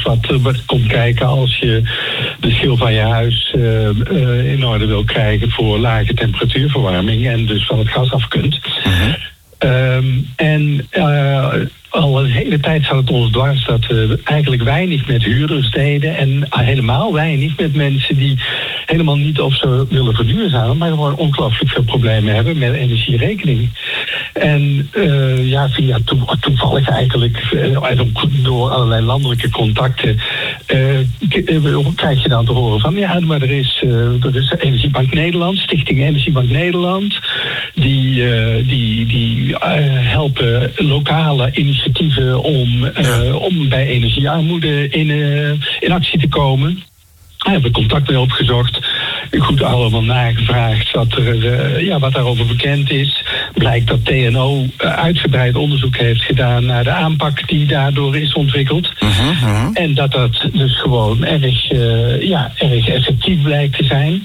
wat komt kijken als je de schil van je huis in orde wil krijgen voor lage temperatuurverwarming en dus van het gas af kunt. Al een hele tijd zat het ons dwars dat we eigenlijk weinig met huurders deden en helemaal weinig met mensen die helemaal niet of ze willen verduurzamen, maar gewoon ongelooflijk veel problemen hebben met energierekening. En toevallig eigenlijk, door allerlei landelijke contacten, krijg je dan te horen van maar er is Energiebank Nederland, Stichting Energiebank Nederland, die helpen lokale initiatieven om bij energiearmoede in actie te komen. We hebben contact mee opgezocht, goed allemaal nagevraagd wat daarover bekend is. Blijkt dat TNO uitgebreid onderzoek heeft gedaan naar de aanpak die daardoor is ontwikkeld. En dat dus gewoon erg effectief blijkt te zijn.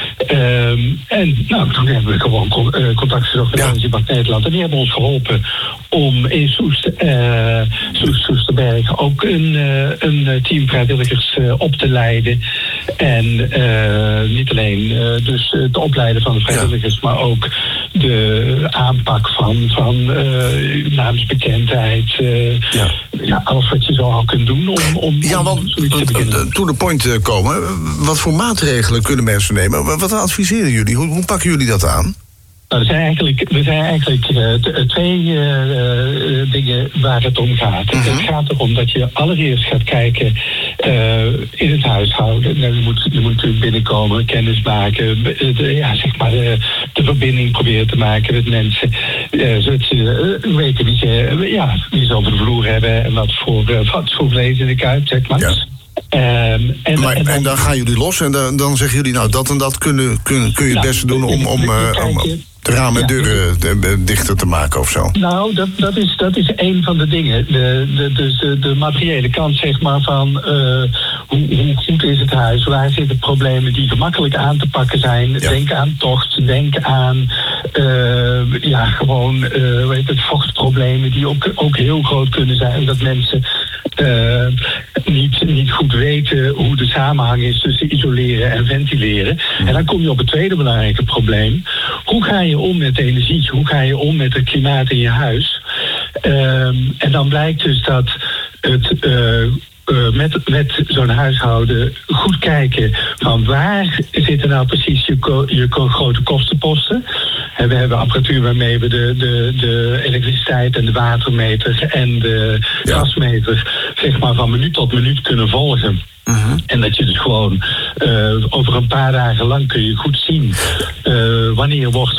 Toen hebben we gewoon contact gezocht met Energiebank Nederland. En die hebben ons geholpen om in Soesterberg ook een team vrijwilligers op te leiden. En niet alleen dus het opleiden van de vrijwilligers, maar ook de aanpak van naamsbekendheid. Alles wat je zo al kunt doen om zoiets te beginnen. To the point komen, wat voor maatregelen kunnen mensen nemen? Wat adviseren jullie? Hoe pakken jullie dat aan? Er zijn eigenlijk twee dingen waar het om gaat. Het gaat erom dat je allereerst gaat kijken in het huishouden. Je moet natuurlijk binnenkomen, kennis maken, de verbinding proberen te maken met mensen. Zodat ze weten wie ze over de vloer hebben en wat voor vlees in de kuip, zeg maar. Ja. En dan gaan jullie los en dan zeggen jullie, dat en dat kun je het beste doen om de ramen en deuren dichter te maken of zo. Nou, dat is één van de dingen. De materiële kant, zeg maar, van hoe goed is het huis? Waar zitten problemen die gemakkelijk aan te pakken zijn? Ja. Denk aan tocht, denk aan vochtproblemen die ook heel groot kunnen zijn. Dat mensen niet goed weten hoe de samenhang is tussen isoleren en ventileren. En dan kom je op het tweede belangrijke probleem. Hoe ga je om met energie? Hoe ga je om met het klimaat in je huis? En dan blijkt dus dat het met zo'n huishouden goed kijken van waar zitten nou precies je grote kostenposten. We hebben apparatuur waarmee we de elektriciteit en de watermeter en de gasmeter zeg maar van minuut tot minuut kunnen volgen. En dat je dus gewoon over een paar dagen lang kun je goed zien wanneer wordt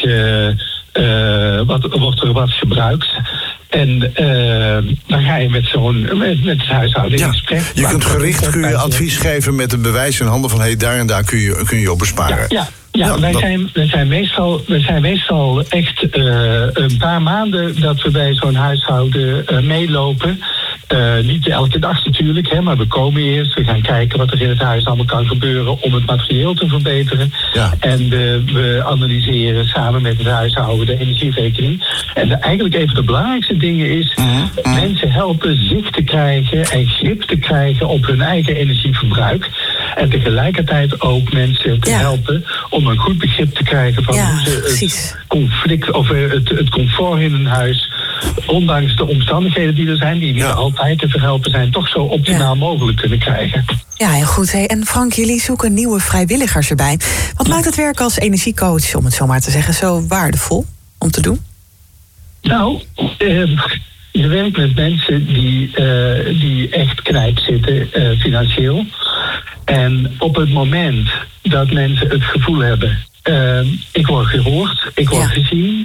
wordt er wat gebruikt. En dan ga je met het huishouden in gesprek. Je kunt gericht advies geven met een bewijs in handen van daar en daar kun je op besparen. Wij zijn meestal echt een paar maanden dat we bij zo'n huishouden meelopen. Niet elke dag natuurlijk, maar we komen eerst. We gaan kijken wat er in het huis allemaal kan gebeuren om het materieel te verbeteren. Ja. En we analyseren samen met het huishouden de energierekening. En eigenlijk een van de belangrijkste dingen is mensen helpen zicht te krijgen en grip te krijgen op hun eigen energieverbruik. En tegelijkertijd ook mensen te helpen om een goed begrip te krijgen van hoe ze het conflict of het comfort in een huis, ondanks de omstandigheden die er zijn, die niet altijd te verhelpen zijn, toch zo optimaal mogelijk kunnen krijgen. Ja, heel goed. En Frank, jullie zoeken nieuwe vrijwilligers erbij. Wat maakt het werk als energiecoach, om het zo maar te zeggen, zo waardevol om te doen? Nou, je werkt met mensen die echt knijp zitten financieel. En op het moment dat mensen het gevoel hebben, ik word gehoord, ik word gezien.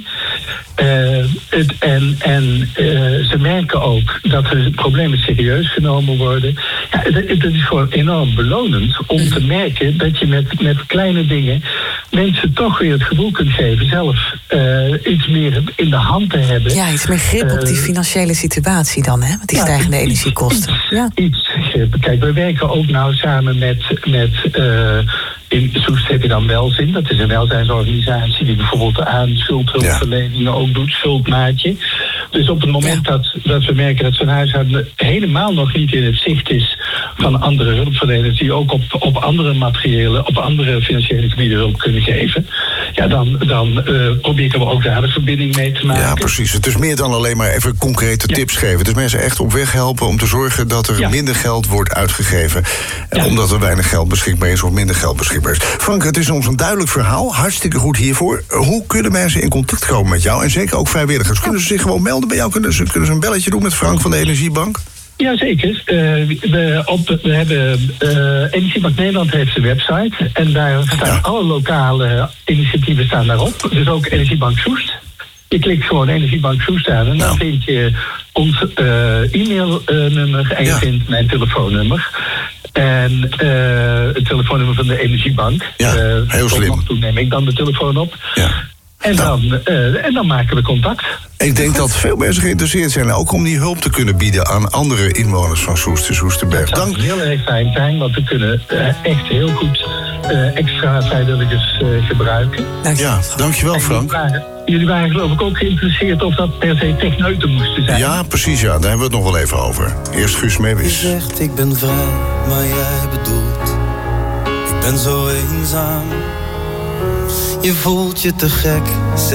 Ze merken ook dat de problemen serieus genomen worden. Dat is gewoon enorm belonend om te merken dat je met kleine dingen mensen toch weer het gevoel kunt geven zelf iets meer in de hand te hebben. Ja, iets meer grip op die financiële situatie dan, hè? Met die stijgende energiekosten. Iets grip. Kijk, we werken ook nou samen met In Soest heb je dan Welzin. Dat is een welzijnsorganisatie die bijvoorbeeld aan schuldhulpverleningen ook doet, schuldmaatje. Dus op het moment dat we merken dat zo'n huishouden helemaal nog niet in het zicht is van andere hulpverleners die ook op andere materiële, op andere financiële gebieden hulp kunnen geven, ja, dan proberen we ook daar de verbinding mee te maken. Ja, precies. Het is meer dan alleen maar even concrete tips geven. Het is mensen echt op weg helpen om te zorgen dat er minder geld wordt uitgegeven. Omdat er weinig geld beschikbaar is of minder geld beschikbaar is. Frank, het is ons een duidelijk verhaal. Hartstikke goed hiervoor. Hoe kunnen mensen in contact komen met jou? En zeker ook vrijwilligers. Kunnen ze zich gewoon melden bij jou? Kunnen ze een belletje doen met Frank van de Energiebank? Jazeker. We hebben Energiebank Nederland heeft een website. En daar staan alle lokale initiatieven staan daarop. Dus ook Energiebank Soest. Je klikt gewoon Energiebank Soest aan en dan vind je ons e-mailnummer en je vindt mijn telefoonnummer. En het telefoonnummer van de Energiebank. Ja, heel slim. Toen neem ik dan de telefoon op. Ja. En dan maken we contact. Ik denk dat veel mensen geïnteresseerd zijn ook om die hulp te kunnen bieden aan andere inwoners van Soest en Soesterberg. Dat zou heel erg fijn zijn, want we kunnen echt heel goed extra vrijwilligers gebruiken. Dankjewel Frank. Jullie waren geloof ik ook geïnteresseerd of dat per se techneuten moesten zijn. Ja, precies, daar hebben we het nog wel even over. Eerst Guus Meeuwis. Je zegt ik ben vrij, maar jij bedoelt ik ben zo eenzaam. Je voelt je te gek.